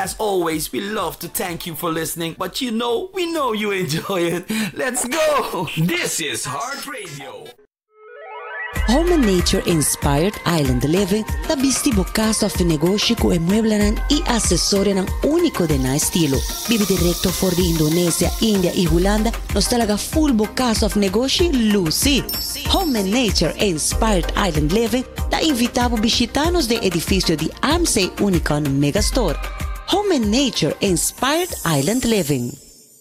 as always, we love to thank you for listening, but we know you enjoy it. Let's go! This is Heart Radio. Home and Nature-inspired island living, tabistibo casa of negosyo ko emueblanan i asesorya ng uniko din na estilo. Bibi direkto for the Indonesia, India y Holanda, nos talaga full bo casa of negosyo, Lucy. Home and Nature-inspired island living, ta invitabo bisitanos de edificio di AMSE Unicon Megastore. Home and Nature-inspired island living.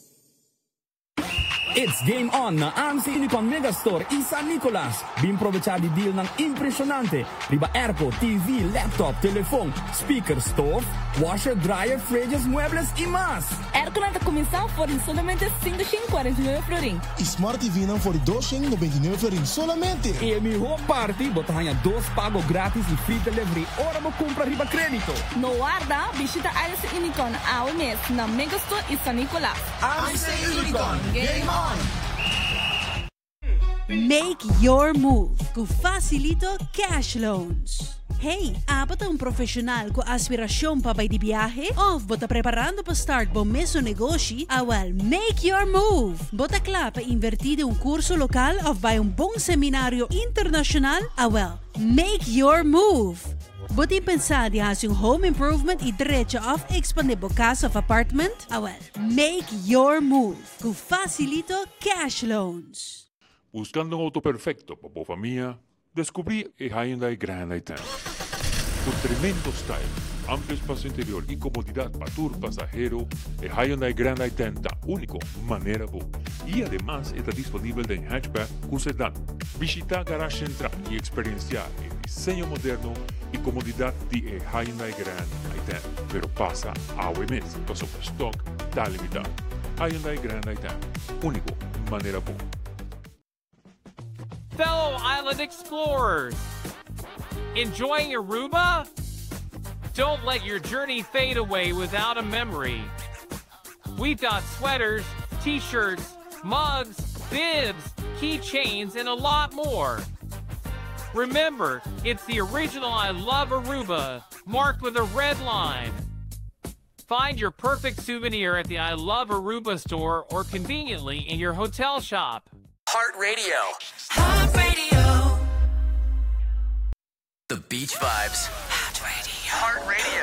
It's game on na AMSE Unicon Megastore San Nicolas. Bimprovechadi deal ng impresionante. Riba airco, TV, laptop, telefon, speaker, stove, washer, dryer, fridges, muebles y más. Airco na comenzão por solamente 149 florin. Smart TV não for 299 florin solamente. E mi whole party, botahanha 2 pago grátis e free delivery. Ora mo compra riba crédito. No guarda, visita AMSE Unicon ao mês na Megastore San Nicolas. AMSE Unicon, game on! Make your move com Facilito Cash Loans. Hey, apat ang profesional ko aspirasyon pa ba di biyahe? O bota preparando pa start bom meso negosyo? Awal, make your move! Bota kla pa invertide un kurso lokal o ba un bong seminaryo internasyonal? Awal, make your move! Buti pensar de hacer un home improvement y derecho of expandible casa of apartment? Awal, make your move con Facilito Cash Loans. Buscando un auto perfecto para tu familia, descubrí el Hyundai Grand i10. Con tremendo style, amplio espacio interior y comodidad para tu pasajero, el Hyundai Grand i10 da único manera bu. Y además está disponible en hatchback con sedán. Visita Garage Central y experienciar el diseño moderno y comodidad de Hyundai Grand i10. Pero pasa a mes, pasó por stock, está limitado. Hyundai Grand i10, único manera bu. Fellow island explorers, enjoying Aruba? Don't let your journey fade away without a memory. We've got sweaters, t-shirts, mugs, bibs, keychains, and a lot more. Remember, it's the original I Love Aruba, marked with a red line. Find your perfect souvenir at the I Love Aruba store or conveniently in your hotel shop. Heart Radio. Heart Radio. The beach vibes. Heart Radio. Heart Radio.